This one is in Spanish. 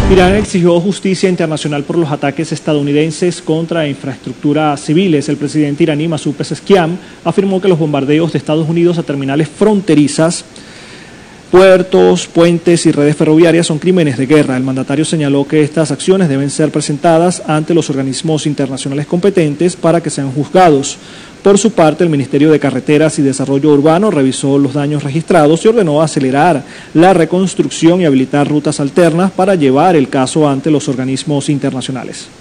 Irán exigió justicia internacional por los ataques estadounidenses contra infraestructuras civiles. El presidente iraní Masoud Pezeshkian afirmó que los bombardeos de Estados Unidos a terminales fronterizas, puertos, puentes y redes ferroviarias son crímenes de guerra. El mandatario señaló que estas acciones deben ser presentadas ante los organismos internacionales competentes para que sean juzgados. Por su parte, el Ministerio de Carreteras y Desarrollo Urbano revisó los daños registrados y ordenó acelerar la reconstrucción y habilitar rutas alternas para llevar el caso ante los organismos internacionales.